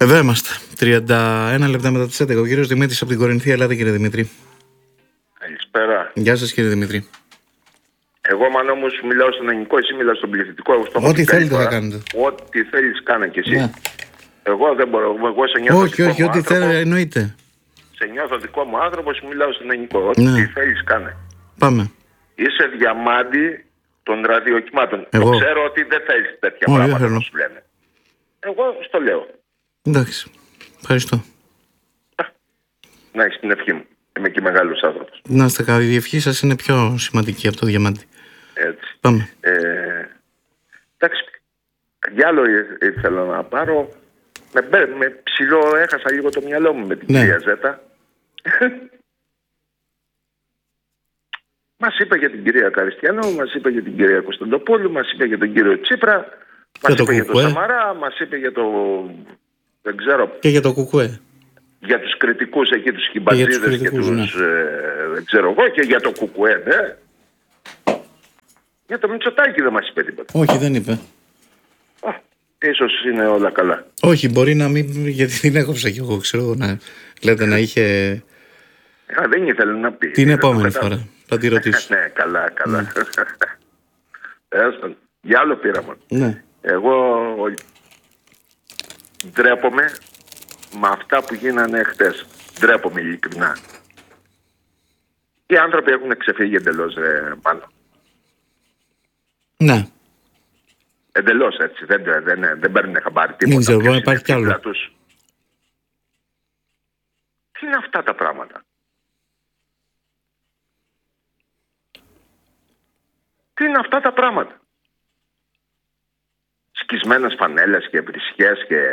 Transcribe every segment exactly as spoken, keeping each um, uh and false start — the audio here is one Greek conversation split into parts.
Εδώ είμαστε. τριάντα ένα λεπτά μετά τις έντεκα. Ο κύριος Δημήτρης από την Κορινθή. Ελάτε, κύριε Δημήτρη. Καλησπέρα. Γεια σας, κύριε Δημήτρη. Εγώ, Μανώ μου, σου μιλάω στον ελληνικό, εσύ μιλάς στον πληθυντικό. Ό,τι θέλετε θα κάνετε. Ό,τι θέλεις κάνε κι εσύ. Ναι. Εγώ δεν μπορώ. Εγώ σε νιώθω. Όχι, όχι, ό,τι θέλετε εννοείται. Σε νιώθω δικό μου άνθρωπο, σου μιλάω στον ελληνικό. Ό,τι Ναι. θέλεις κάνε. Πάμε. Είσαι διαμάντι των ραδιοκυμάτων. Εγώ. Το ξέρω ότι δεν θέλεις τέτοια Όχι, πράγματα δεν να θέλω. σου λένε. Εγώ στο λέω. Εντάξει. Ευχαριστώ. Να έχεις την ευχή μου. Είμαι και μεγάλος άνθρωπος. Να είστε καλά. Η ευχή σας είναι πιο σημαντική από το διαμάντι. Έτσι. Πάμε. Ε, εντάξει. Για άλλο ή- ήθελα να πάρω. Με, μπε- με ψηλό έχασα λίγο το μυαλό μου με την Ναι. κυρία Ζέτα. Μας είπε για την κυρία Καριστιανού, μας είπε για την κυρία Κωνσταντοπούλου, μας είπε για τον κύριο Τσίπρα, μας το είπε για τον Κουκουέ. Σαμαρά, μας είπε για το... δεν ξέρω, Και για το κουκουέ. για τους κριτικούς εκεί, τους τους χιμπατζίδες και, κριτικούς, τους... ε, δεν ξέρω εγώ, και για το Κουκουέ, ναι. Για το Μητσοτάκη δεν μας είπε τίποτα. Όχι, δεν είπε. Α, ίσως είναι όλα καλά. Όχι, μπορεί να μην. Γιατί την έκοψα κι εγώ, ξέρω να λέτε να είχε. Α, δεν ήθελε να πει. Την Δεν το επόμενη πετάω. φορά. Θα τη ρωτήσω. Ναι, καλά, καλά. Έστω, για άλλο πείραμα. Ναι. Εγώ ντρέπομαι με αυτά που γίνανε χτες. Ντρέπομαι ειλικρινά. Οι άνθρωποι έχουν ξεφύγει εντελώς, ε, μάλλον. Ναι. Εντελώς έτσι. Δεν, δεν, δεν, δεν παίρνουν χαμπάρι τίποτα. Δεν ξέρω, Ποιος υπάρχει είναι κι άλλο. δίπλα τους. Τι είναι αυτά τα πράγματα. Τι είναι αυτά τα πράγματα. Σκισμένες φανέλες και βρισχές και...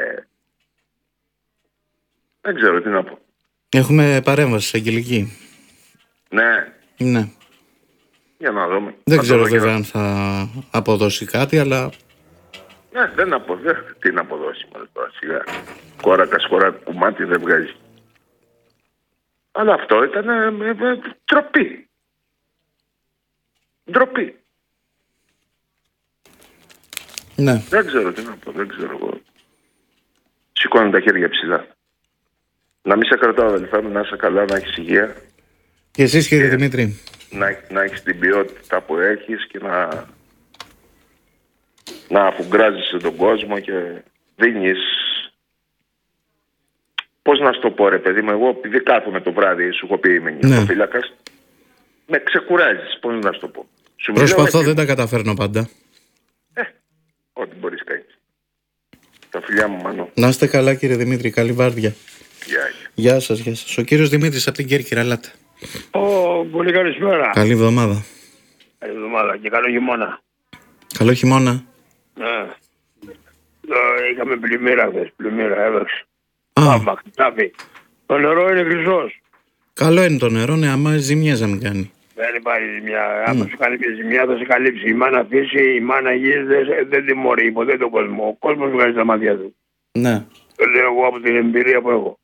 δεν ξέρω τι να πω. Έχουμε παρέμβαση αγγελική. Ναι, Ναι. για να δούμε. Δεν Θα ξέρω το δω βέβαια και αν θα αποδώσει κάτι, αλλά. να- Ναι, δεν αποδώσει. Τι να αποδώσει μάλλον τώρα, σιγά. Κόρακα σκορά κουμάτι δεν βγάζει. Αλλά αυτό ήταν ε, ε, ε, ντροπή. Ντροπή. Ναι. Δεν ξέρω τι να πω, δεν ξέρω εγώ. Σηκώνω τα χέρια ψηλά. Να μην σε κρατάω, αδελφέ μου, να είσαι καλά, να έχεις υγεία, Και εσείς, κύριε Δημήτρη. να, να έχεις την ποιότητα που έχεις και να, να αφουγκράζεσαι τον κόσμο και δίνεις... Πώς να σου το πω, ρε παιδί μου, εγώ επειδή κάθομαι το βράδυ, σου έχω πει είμαι νυχτοφύλακας, με ξεκουράζεις, πώς να σου το πω. Σου μιλάω Προσπαθώ, έτσι, δεν τα καταφέρνω πάντα. ό,τι μπορείς κάνεις. Τα φιλιά μου, Μανώ. Να είστε καλά, κύριε Δημήτρη. Καλή βάρδια. Γεια. Γεια σας, γεια σας. Ο κύριος Δημήτρης από την Κέρκυρα, ελάτε. Ω, πολύ καλησπέρα. Καλή εβδομάδα. Καλή εβδομάδα και καλό χειμώνα. Καλό χειμώνα. Ναι. Ε, είχαμε πλημμύρα χθες, πλημμύρα έβρεξε. Α, Άμα χτάπει. Το νερό είναι χρυσός. καλό είναι το νερό, ναι, άμα ζημιές να μην κάνει. Δεν υπάρχει ζημιά. Άμα σου κάνει μια ζημιά θα σε καλύψει. Η μάνα φύση, η μάνα γη δεν, δεν τιμωρεί ποτέ τον κόσμο. Ο κόσμος βγάζει τα μάτια του. Ναι. Το λέω εγώ από την εμπειρία που έχω.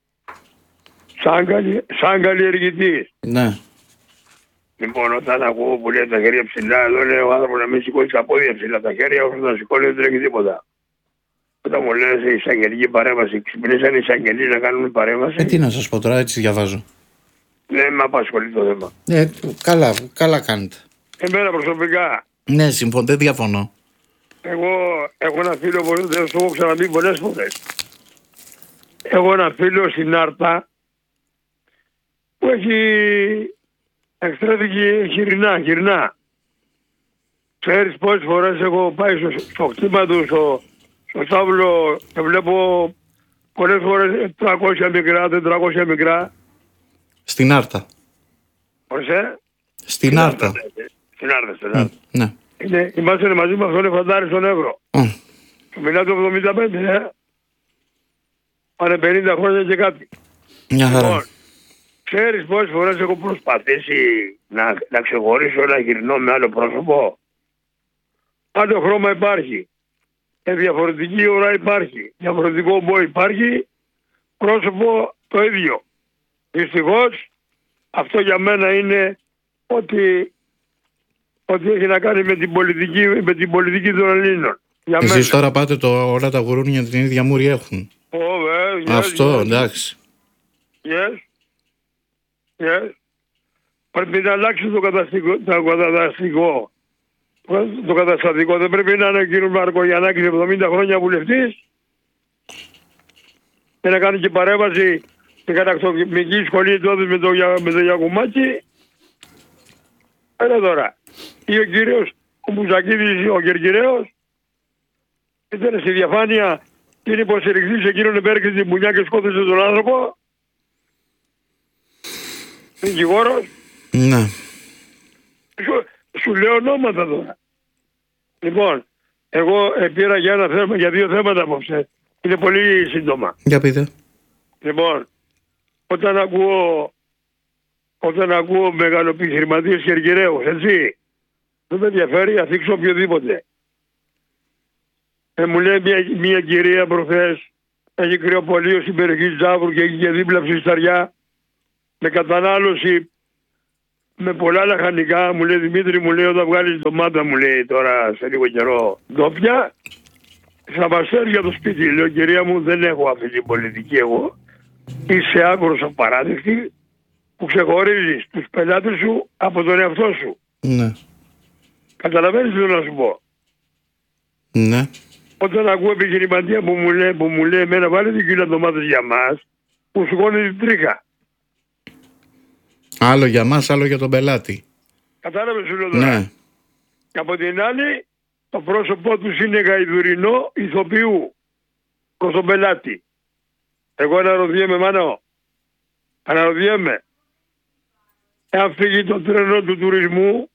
Σαν, καλλι, σαν καλλιεργητής. Ναι. Λοιπόν, όταν ακούω που λέει τα χέρια ψηλά, εδώ λέει ο άνθρωπος να μην σηκώσει τα πόδια ψηλά. Τα χέρια όσο τα σηκώνει δεν τρέχει τίποτα. Όταν μου λένε σε εισαγγελική παρέμβαση, ξυπνήσαν οι εισαγγελίες να κάνουν παρέμβαση, Ε, τι να σας πω τώρα, έτσι διαβάζω. δεν με απασχολεί το θέμα. Ε, καλά, καλά κάνετε. Εμένα προσωπικά, Ναι, συμφωνώ, δεν διαφωνώ. εγώ έχω ένα φίλο που δεν σου έχω ξαναπεί πολλές φορές. Έχω ένα φίλο στην Άρτα που έχει εξτρέφηκε χοιρινά, χοιρινά. Ξέρεις πόσες φορές έχω πάει στο, στο χτήμα του, στο, στο στάβλο και βλέπω πολλές φορές τριακόσια μικρά, τετρακόσια μικρά. Στην Άρτα. Πώς ε? Στην Άρτα. Στην Άρτα, στην Άρτα. Ναι. Είναι, είμαστε μαζί με αυτόν Εφαντάρη στον Εύρο. Mm. Μιλάω το εβδομήντα πέντε, ε. Πάνε πενήντα χρόνια και κάτι. Μια χαρά. Λοιπόν, ξέρεις πόσες φορές έχω προσπαθήσει να, να ξεχωρίσω ένα γυρνό με άλλο πρόσωπο. Άλλο χρώμα υπάρχει. Ε, διαφορετική ώρα υπάρχει. Διαφορετικό μπο υπάρχει. Πρόσωπο το ίδιο. Δυστυχώς αυτό για μένα είναι ότι, ότι έχει να κάνει με την πολιτική, με την πολιτική των Ελλήνων. Για Εσείς μένα. τώρα πάτε το, όλα τα γουρούνια την ίδια μούρη έχουν. Ω, yes, Αυτό, yes, εντάξει. Yes. Yes. Πρέπει να αλλάξει το καταστικό, το καταστατικό. Το καταστατικό δεν πρέπει να είναι ο κύριος Μαρκογιαννάκης εβδομήντα χρόνια βουλευτής και να κάνει και παρέμβαση στην κατακτομική σχολή τότε με το, με το Γιακουμάκη. Έλα τώρα. Ή ο κύριος ο Μουζακίδης, ο Κερκυραίος, ήταν στη διαφάνεια και είναι υποστηρικτής εκείνον επέρχεται την πουνιά και σκότωσε τον άνθρωπο. Δικηγόρος. Ναι. Σου, σου λέω ονόματα τώρα. Λοιπόν, εγώ ε, πήρα για ένα θέμα, για δύο θέματα απόψε. Είναι πολύ σύντομα. Για πείτε. Λοιπόν, όταν ακούω, όταν ακούω μεγαλοεπιχειρηματίες Κερκυραίους, έτσι, δεν με ενδιαφέρει να θίξω οποιοδήποτε. Ε, μου λέει μια, μια κυρία προχθές, έχει κρυοπολείο στην περιοχή Τζάβρου και έχει και δίπλα ψισταριά, με κατανάλωση, με πολλά λαχανικά. Μου λέει Δημήτρη, μου λέει όταν βγάλεις ντομάτα, μου λέει τώρα σε λίγο καιρό ντόπια, θα μας έρθει για το σπίτι. Λέω κυρία μου, δεν έχω αυτή την πολιτική εγώ. Είσαι άκρος απαράδεκτη που ξεχωρίζεις τους πελάτες σου από τον εαυτό σου. Ναι. Καταλαβαίνεις τι θέλω να σου πω. Ναι. Όταν ακούω επιχειρηματία που μου λέει, που μου λέει εμένα βάλε την κιλά ντομάτες για μας, που σου κόνει την τρίχα. Άλλο για μας, άλλο για τον πελάτη. Κατάλαβες σου λέω τώρα. Ναι. Και από την άλλη, το πρόσωπό τους είναι γαϊδουρινό ηθοποιού προς τον πελάτη. Εγώ αναρωτιέμαι, Μάνο, αναρωτιέμαι, εάν φύγει το τρένο του τουρισμού,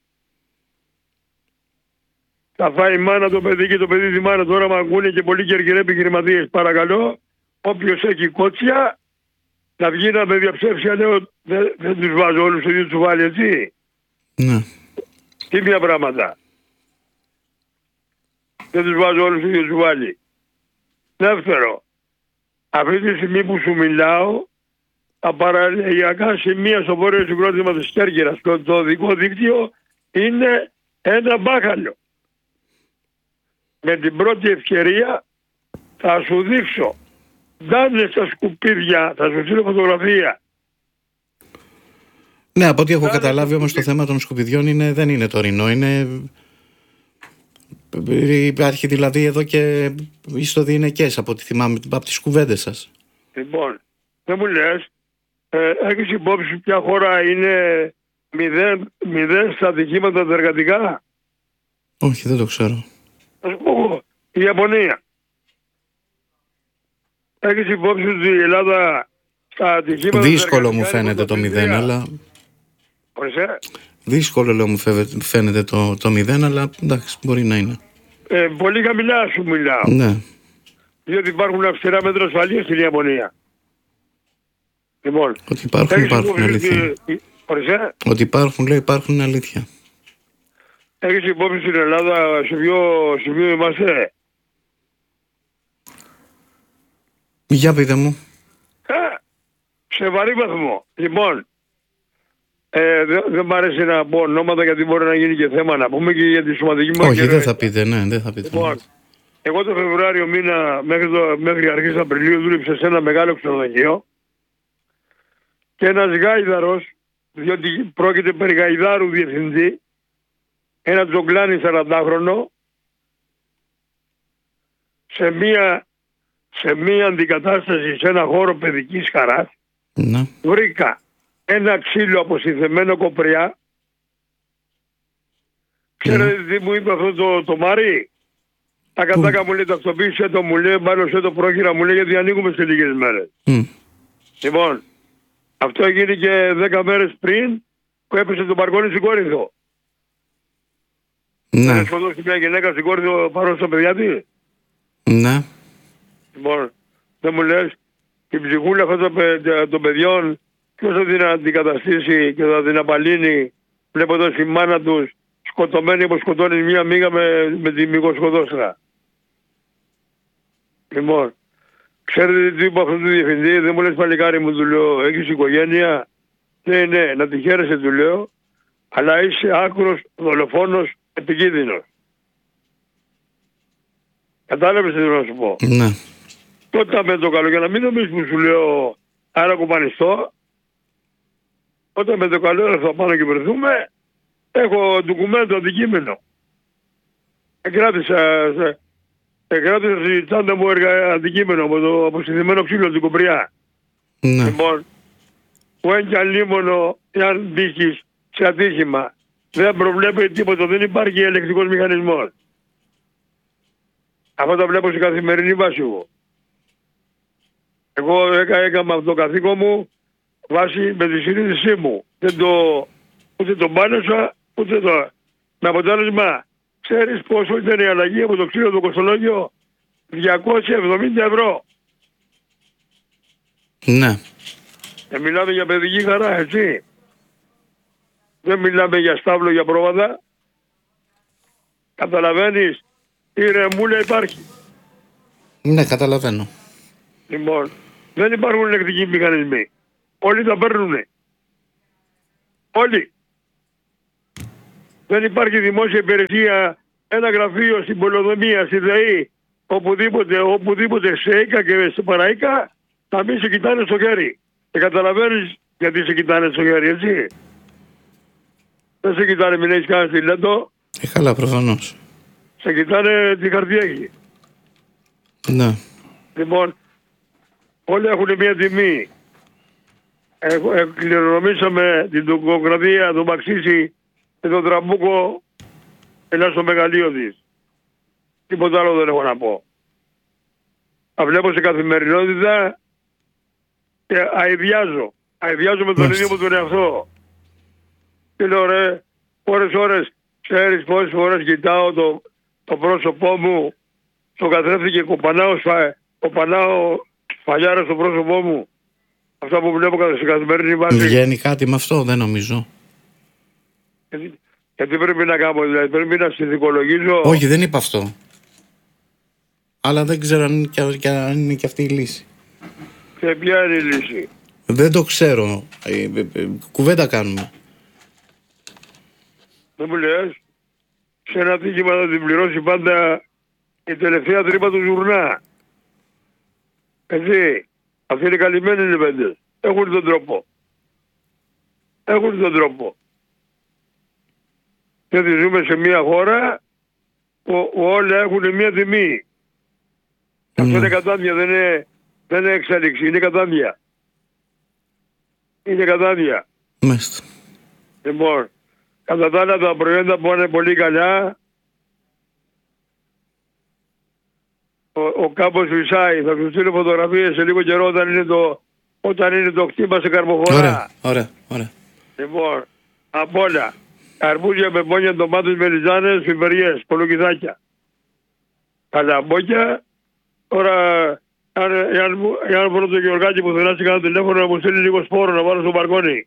θα φάει η μάνα το παιδί και το παιδί τη μάνα. Τώρα μ' ακούνε και πολλοί Κερκυραίοι επιχειρηματίες. Παρακαλώ, όποιος έχει κότσια, να βγει να με διαψεύσει. Λέω, δεν, δεν τους βάζω όλους στο ίδιο τσουβάλι, έτσι. Ναι. Τι μια πράγματα. Δεν τους βάζω όλους στο ίδιο τσουβάλι. Δεύτερο, αυτή τη στιγμή που σου μιλάω, τα παραλιακά σημεία στο βόρειο συγκρότημα της Κέρκυρας, το, το δικό δίκτυο είναι ένα μπάχαλο. Με την πρώτη ευκαιρία θα σου δείξω. Ντάνε στα σκουπίδια, θα σου στείλω φωτογραφία. Ναι, από ό,τι έχω Ντάνε καταλάβει όμως το θέμα των σκουπιδιών είναι, δεν είναι τωρινό, είναι... Υπάρχει δηλαδή εδώ και ιστοδιειναικές από ό,τι θυμάμαι από τις κουβέντες σας. Λοιπόν, δεν μου λες, ε, έχεις υπόψη ποια χώρα είναι μηδέν, μηδέν στα ατυχήματα τα εργατικά? Όχι, δεν το ξέρω. Θα σου πω εγώ, η Ιαπωνία. Έχεις υπόψη ότι η Ελλάδα στα ατυχήματα... Δύσκολο μου φαίνεται το μηδέν, αλλά... Ορίστε. Δύσκολο λέω μου φαίνεται το, το μηδέν, αλλά εντάξει, μπορεί να είναι. Ε, πολύ χαμηλά σου μιλάω. Ναι. Διότι υπάρχουν αυστηρά μέτρα ασφαλείας στην Ιαπωνία. Λοιπόν, ότι υπάρχουν, έχεις υπάρχουν υπόψη αλήθεια. ότι... Ορίστε. Ότι υπάρχουν, λέω, υπάρχουν αλήθεια. Έχεις υπόψη στην Ελλάδα σε ποιο σημείο είμαστε? Για πείτε μου. Ε, σε βαρύ βαθμό. Λοιπόν, ε, δεν δε μ' αρέσει να πω ονόματα γιατί μπορεί να γίνει και θέμα να πούμε και για τη σωματική μου. Όχι, δεν θα πείτε, ναι, δεν θα πείτε. Λοιπόν, εγώ το Φεβρουάριο μήνα μέχρι, το, μέχρι αρχές Απριλίου δούλεψα σε ένα μεγάλο ξενοδοχείο και ένας γάιδαρος, διότι πρόκειται περί γαϊδάρου διευθυντή, ένα τζογκλάνι σαραντάχρονο, σε μία, σε μία αντικατάσταση σε ένα χώρο παιδικής χαράς, ναι. βρήκα ένα ξύλο αποσυνθεμένο κοπριά. Ξέρετε ναι. τι μου είπε αυτό το, το Μάρι? Τα κατάκα μου λέει ταυτοποίησε το, μου λέει πάνω σε το πρόχειρα, μου λέει γιατί ανοίγουμε σε λίγες μέρες. Mm. Λοιπόν, αυτό έγινε και δέκα μέρες πριν που έπεσε το μπαρκόνι στην Κόρινθο. Ναι. Δεν σκοτώσει μια γυναίκα στην Κόρινθο πάνω στο παιδιά της. Ναι. Λοιπόν, δεν μου λες, η ψυχούλα αυτών των παιδιών ποιος θα την αντικαταστήσει και θα την απαλύνει, βλέποντας η μάνα τους σκοτωμένη όπως σκοτώνει μια μύγα με, με τη μυγοσκοτώστρα. Λοιπόν, ξέρετε τι είπα αυτό του διευθυντή? Δεν μου λες παλικάρι μου, του λέω, έχεις οικογένεια? Ναι, ναι, να τη χαίρεσαι, του λέω, αλλά είσαι άκρος δολοφόνος επικίνδυνος. Κατάλαβες τι θέλω να σου πω? Ναι. Όταν με το καλό, για να μην νομίζεις που σου λέω άρα κομπανιστό, όταν με το καλό θα πάμε και βρεθούμε, έχω ντοκουμέντο αντικείμενο. Εκράτησα, εκράτησα στη τσάντα μου έργα αντικείμενο από το αποσυνδεμένο ξύλο του Κοπριά. Ναι. Λοιπόν, που έχει αλίμονο, εάν τύχεις σε ατύχημα, δεν προβλέπει τίποτα, δεν υπάρχει ελεκτικός μηχανισμός. Αυτό τα βλέπω σε καθημερινή βάση εγώ. Εγώ έκα, έκανα αυτό το καθήκον μου βάσει με τη συνείδησή μου. Δεν το, ούτε τον πάνωσα, ούτε το... Με αποτέλεσμα, ξέρεις πόσο ήταν η αλλαγή από το ξύλο του κοστολόγιο? διακόσια εβδομήντα ευρώ. Ναι. Ε, μιλάμε για παιδική χαρά, έτσι. Δεν μιλάμε για στάβλο, για πρόβατα. Καταλαβαίνεις, η ρεμούλα υπάρχει. Ναι, καταλαβαίνω. Λοιπόν, δεν υπάρχουν ελεκτικοί μηχανισμοί. Όλοι τα παίρνουνε. Όλοι. Δεν υπάρχει δημόσια υπηρεσία, ένα γραφείο στην πολεοδομία, στη ΔΕΗ, οπουδήποτε, οπουδήποτε σε ΕΚΑ και σε παραΐκα, θα μην σε κοιτάνε στο χέρι. Και καταλαβαίνεις γιατί σε κοιτάνε στο χέρι, έτσι. Δεν σε κοιτάνε, μην έχεις κάνει στιλέτο. Ε, καλά, προφανώς. Σε κοιτάνε τι χαρτί έχει. Ναι. Λοιπόν, όλοι έχουν μια τιμή. Κληρονομήσαμε την τοκοκρατία, τον Μαξίση και τον Τραμπούκο, ένα στο μεγαλείο της. Τίποτα άλλο δεν έχω να πω. Τα βλέπω σε καθημερινότητα και αηδιάζω. Αηδιάζω με τον ίδιο μου τον εαυτό. Και λέω ρε, ώρες ώρες, ξέρεις πόσες φορές κοιτάω το, το πρόσωπό μου, το καθρέφτη και κοπανάω, σφα, κοπανάω φαλιάρα στο πρόσωπό μου. Αυτά που βλέπω σε καθημερινή βάση. Βγαίνει κάτι με αυτό, δεν νομίζω. Γιατί, γιατί πρέπει να κάνω, δηλαδή πρέπει να συνδικολογήσω. Όχι, δεν είπα αυτό. Αλλά δεν ξέρω αν, και, αν είναι και αυτή η λύση. Και ποια είναι η λύση? Δεν το ξέρω. Ε, ε, ε, κουβέντα κάνουμε. Δεν μου λες, σε ένα τύχημα θα την πληρώσει πάντα η τελευταία τρύπα του ζουρνά. Έτσι, αυτοί είναι καλυμμένοι λεβέντες. Έχουν τον τρόπο. Έχουν τον τρόπο. Γιατί ζούμε σε μια χώρα που όλα έχουν μια τιμή. Mm. Αυτό είναι κατάδια, δεν είναι, δεν είναι εξέλιξη, είναι κατάδια. Είναι κατάδια. Μάλιστα. Λοιπόν, κατά τα άλλα τα προϊόντα που είναι πολύ καλά, ο, ο κάμπος φυσάει. Θα σου στείλω φωτογραφίες σε λίγο καιρό όταν είναι το, όταν είναι το χτύπα σε καρποφορά. Ωραία, ωραία, ωραία. Λοιπόν, απ' όλα. Καρπούζια, πεπόνια, ντομάτες, μελιτζάνες, πιπεριές, κολοκυθάκια. Καλαμπόκια. Τώρα, αν, εάν, εάν βρω το Γεωργάκι που θέλει να κάνω τηλέφωνο να μου στείλει λίγο σπόρο να βάλω στο μπαλκόνι.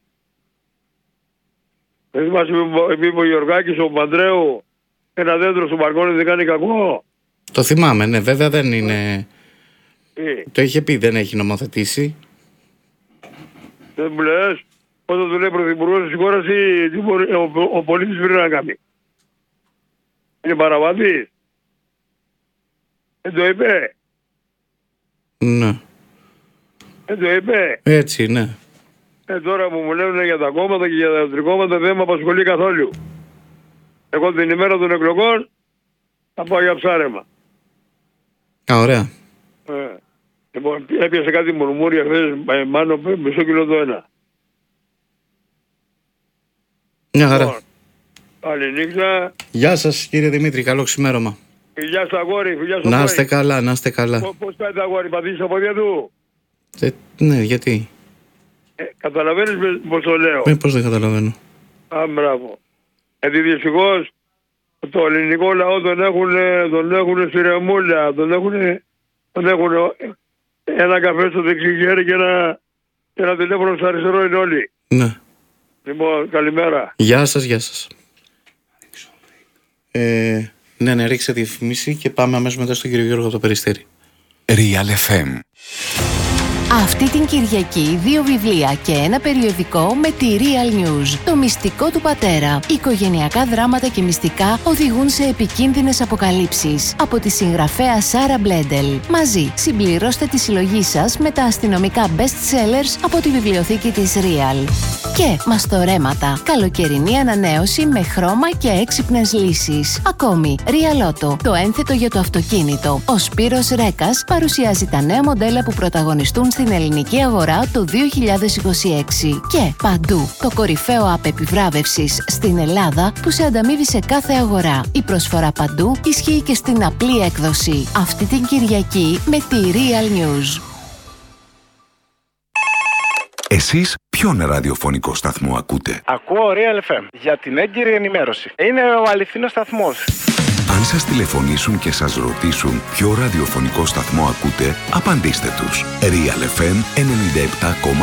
Δεν θυμάσαι επειδή ο Γεωργάκης, ο Παντρέου, ένα δέντρο στο μπαλκόνι δεν κάνει κακό? Το θυμάμαι, ναι, βέβαια δεν είναι... Ε. Το είχε πει, δεν έχει νομοθετήσει. Δεν μου λες, όταν του λέει πρωθυπουργός της χώρας, ο, ο, ο πολίτης πρέπει να κάνει. Είναι παραβάτης. Δεν το είπε. Ναι. Δεν το είπε. Έτσι, ναι. Ε, τώρα που μου λένε για τα κόμματα και για τα τρικόμματα δεν με απασχολεί καθόλου. Εγώ την ημέρα των εκλογών θα πάω για ψάρεμα. Α, ωραία. Ε, λοιπόν, έπιασε κάτι μουρμούρια χθες, ε, μάνο μισό κιλό το ένα. Μια χαρά. Λοιπόν, άλλη νύχτα. Γεια σας κύριε Δημήτρη, καλό ξημέρωμα. Φιλιά στο αγόρι, φιλιά στο Να αγόρι. είστε καλά, να είστε καλά. Πώς, πώς πάει το αγόρι, πατήσει τα πόδια του? Ε, ναι, γιατί. Ε, καταλαβαίνεις πώς το λέω? Ε, πώς δεν καταλαβαίνω. Α, μπράβο. Γιατί δυστυχώς το ελληνικό λαό τον έχουν, τον έχουν στη ρεμούλα, τον έχουν, τον έχουν ένα καφέ στο δεξί χέρι και ένα, και ένα τηλέφωνο στο αριστερό είναι όλοι. Ναι. Λοιπόν, καλημέρα. Γεια σας, γεια σας. Ε, ναι, ναι, ρίξε διαφημίση και πάμε αμέσως μετά στον κύριο Γιώργο από το Περιστέρι. Real εφ εμ. Αυτή την Κυριακή δύο βιβλία και ένα περιοδικό με τη Real News. Το μυστικό του πατέρα. Οικογενειακά δράματα και μυστικά οδηγούν σε επικίνδυνες αποκαλύψεις. Από τη συγγραφέα Σάρα Μπλέντελ. Μαζί συμπληρώστε τη συλλογή σας με τα αστυνομικά best sellers από τη βιβλιοθήκη της Real. Και μαστορέματα. Καλοκαιρινή ανανέωση με χρώμα και έξυπνες λύσεις. Ακόμη, Real Auto, το ένθετο για το αυτοκίνητο. Ο Σπύρος Ρέκας παρουσιάζει τα νέα μοντέλα που πρωταγωνιστούν στην ελληνική αγορά το δύο χιλιάδες είκοσι έξι. Και παντού, το κορυφαίο app επιβράβευσης στην Ελλάδα που σε ανταμείβει σε κάθε αγορά. Η προσφορά παντού ισχύει και στην απλή έκδοση. Αυτή την Κυριακή με τη Real News. Εσείς ποιον ραδιοφωνικό σταθμό ακούτε? Ακούω Real εφ εμ για την έγκυρη ενημέρωση. Είναι ο αληθινός σταθμός. Αν σας τηλεφωνήσουν και σας ρωτήσουν ποιο ραδιοφωνικό σταθμό ακούτε, απαντήστε τους. Real εφ εμ ενενήντα επτά κόμμα